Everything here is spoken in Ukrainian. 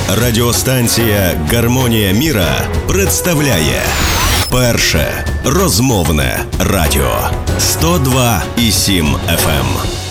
Радіостанція «Гармонія міра» представляє перше розмовне радіо 102,7 FM.